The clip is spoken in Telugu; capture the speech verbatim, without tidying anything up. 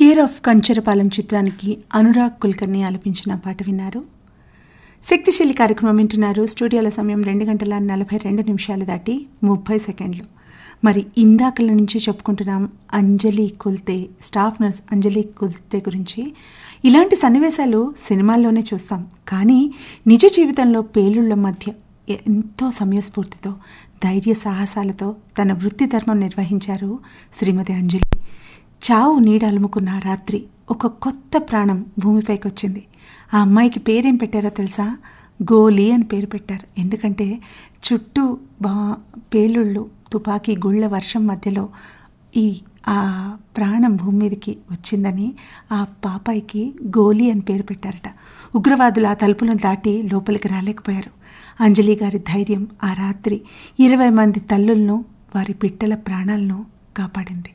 కేర్ ఆఫ్ కంచరపాలెం చిత్రానికి అనురాగ్ కుల్కర్ని ఆలపించిన పాట విన్నారు. శక్తిశీలి కార్యక్రమం వింటున్నారు. స్టూడియోల సమయం రెండు గంటల నలభై రెండు నిమిషాలు దాటి ముప్పై సెకండ్లు. మరి ఇందాకల నుంచి చెప్పుకుంటున్నాం అంజలి కుల్తే, స్టాఫ్ నర్స్ అంజలి కుల్తే గురించి. ఇలాంటి సన్నివేశాలు సినిమాల్లోనే చూస్తాం, కానీ నిజ జీవితంలో పేలుళ్ల మధ్య ఎంతో సమయస్ఫూర్తితో ధైర్య సాహసాలతో తన వృత్తి ధర్మం నిర్వహించారు శ్రీమతి అంజలి. చావు నీడలుముకున్న రాత్రి ఒక కొత్త ప్రాణం భూమిపైకి వచ్చింది. ఆ అమ్మాయికి పేరేం పెట్టారో తెలుసా? గోలీ అని పేరు పెట్టారు. ఎందుకంటే చుట్టూ బా పేలుళ్ళు, తుపాకీ గుళ్ళ వర్షం మధ్యలో ఈ ఆ ప్రాణం భూమి మీదకి వచ్చిందని ఆ పాపాయికి గోలీ అని పేరు పెట్టారట. ఉగ్రవాదులు ఆ తలుపులను దాటి లోపలికి రాలేకపోయారు. అంజలి గారి ధైర్యం ఆ రాత్రి ఇరవై మంది తల్లులను, వారి పిట్టల ప్రాణాలను కాపాడింది.